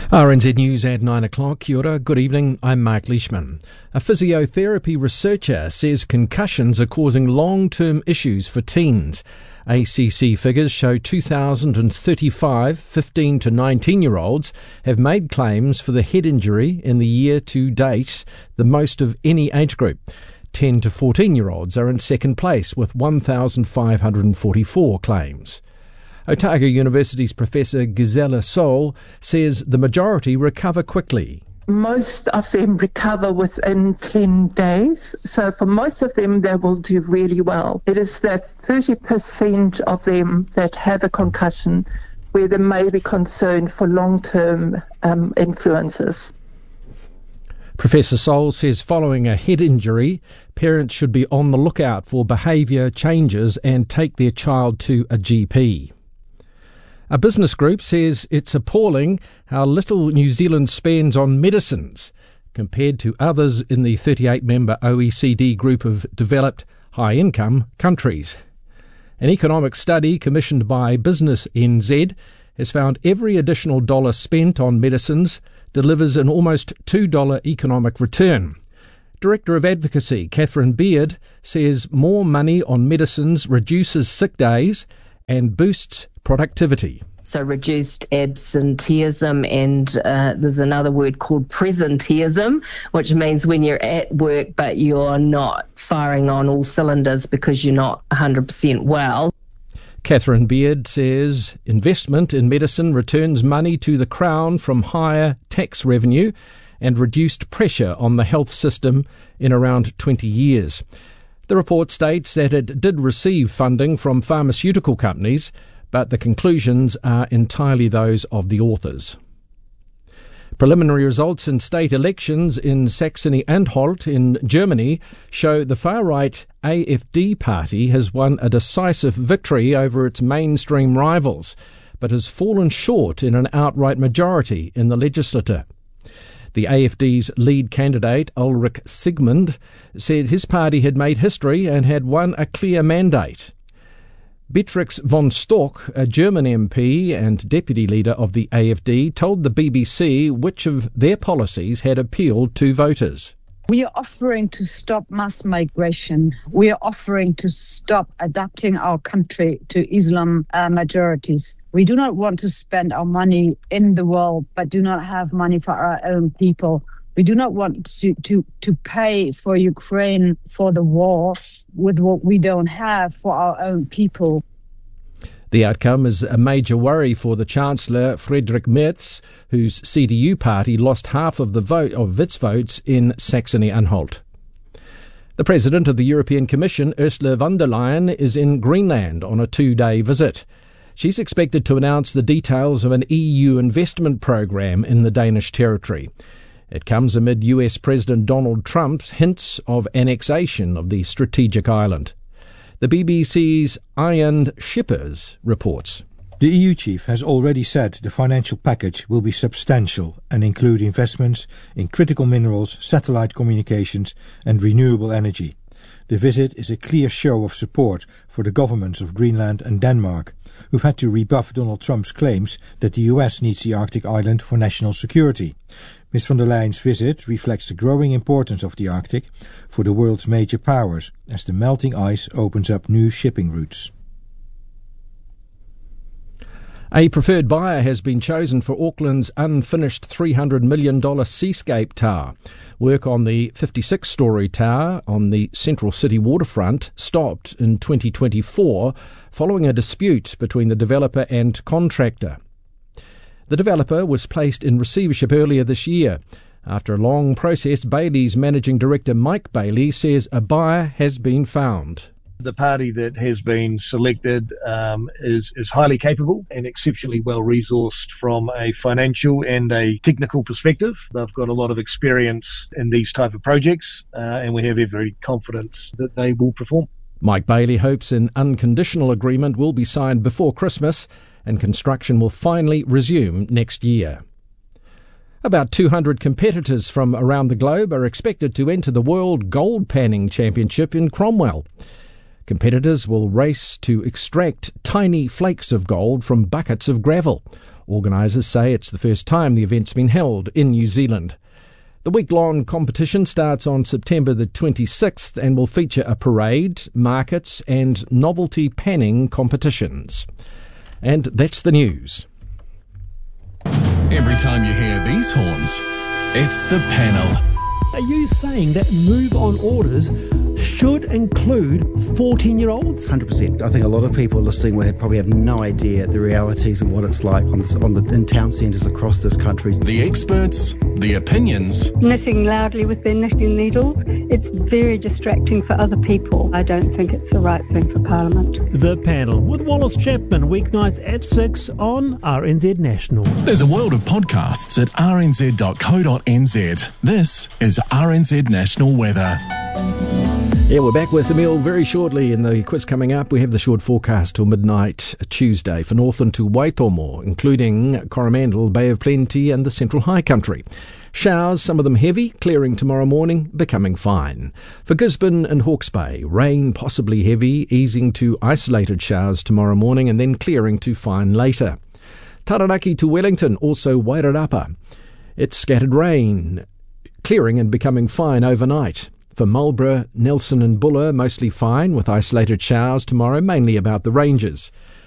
RNZ News at 9 o'clock. Kia ora, good evening, I'm Mark Leishman. A physiotherapy researcher says concussions are causing long-term issues for teens. ACC figures show 2,035 15 to 19-year-olds have made claims for the head injury in the year to date, the most of any age group. 10 to 14-year-olds are in second place with 1,544 claims. Otago University's Professor Gisela Sol says the majority recover quickly. Most of them recover within 10 days. So for most of them, they will do really well. It is that 30% of them that have a concussion where they may be concerned for long-term influences. Professor Sol says following a head injury, parents should be on the lookout for behaviour changes and take their child to a GP. A business group says it's appalling how little New Zealand spends on medicines compared to others in the 38-member OECD group of developed high-income countries. An economic study commissioned by Business NZ has found every additional dollar spent on medicines delivers an almost $2 economic return. Director of Advocacy, Catherine Beard, says more money on medicines reduces sick days and boosts productivity. So reduced absenteeism, and there's another word called presenteeism, which means when you're at work but you're not firing on all cylinders because you're not 100% well. Catherine Beard says investment in medicine returns money to the Crown from higher tax revenue and reduced pressure on the health system in around 20 years. The report states that it did receive funding from pharmaceutical companies, but the conclusions are entirely those of the authors. Preliminary results in state elections in Saxony-Anhalt in Germany show the far-right AfD party has won a decisive victory over its mainstream rivals, but has fallen short in an outright majority in the legislature. The AfD's lead candidate, Ulrich Sigmund, said his party had made history and had won a clear mandate. Beatrix von Storch, a German MP and deputy leader of the AfD, told the BBC which of their policies had appealed to voters. We are offering to stop mass migration. We are offering to stop adapting our country to Islam majorities. We do not want to spend our money in the world, but do not have money for our own people. We do not want to pay for Ukraine for the war with what we don't have for our own people. The outcome is a major worry for the Chancellor, Friedrich Merz, whose CDU party lost half of its votes in Saxony-Anhalt. The President of the European Commission, Ursula von der Leyen, is in Greenland on a 2-day visit. She's expected to announce the details of an EU investment programme in the Danish territory. It comes amid US President Donald Trump's hints of annexation of the strategic island. The BBC's Ian Shippers reports. The EU chief has already said the financial package will be substantial and include investments in critical minerals, satellite communications and renewable energy. The visit is a clear show of support for the governments of Greenland and Denmark, who've had to rebuff Donald Trump's claims that the US needs the Arctic island for national security. Ms. von der Leyen's visit reflects the growing importance of the Arctic for the world's major powers as the melting ice opens up new shipping routes. A preferred buyer has been chosen for Auckland's unfinished $300 million Seascape Tower. Work on the 56-storey tower on the central city waterfront stopped in 2024 following a dispute between the developer and contractor. The developer was placed in receivership earlier this year. After a long process, Bailey's managing director Mike Bailey says a buyer has been found. The party that has been selected is highly capable and exceptionally well resourced from a financial and a technical perspective. They've got a lot of experience in these type of projects and we have every confidence that they will perform. Mike Bailey hopes an unconditional agreement will be signed before Christmas and construction will finally resume next year. About 200 competitors from around the globe are expected to enter the World Gold Panning Championship in Cromwell. Competitors will race to extract tiny flakes of gold from buckets of gravel. Organisers say it's the first time the event's been held in New Zealand. The week-long competition starts on September the 26th and will feature a parade, markets and novelty panning competitions. And that's the news. Every time you hear these horns, it's the panel. Are you saying that Move On orders should include 14-year-olds? 100%. I think a lot of people listening will probably have no idea the realities of what it's like in town centres across this country. The experts, the opinions. Knitting loudly with their knitting needles, it's very distracting for other people. I don't think it's the right thing for Parliament. The Panel with Wallace Chapman, weeknights at 6 on RNZ National. There's a world of podcasts at rnz.co.nz. This is RNZ National Weather. Yeah, we're back with Emil very shortly. In the quiz coming up, we have the short forecast till midnight Tuesday for Northland to Waitomo, including Coromandel, Bay of Plenty and the Central High Country. Showers, some of them heavy, clearing tomorrow morning, becoming fine. For Gisborne and Hawke's Bay, rain possibly heavy, easing to isolated showers tomorrow morning and then clearing to fine later. Taranaki to Wellington, also Wairarapa. It's scattered rain, clearing and becoming fine overnight. For Marlborough, Nelson and Buller, mostly fine with isolated showers tomorrow, mainly about the ranges.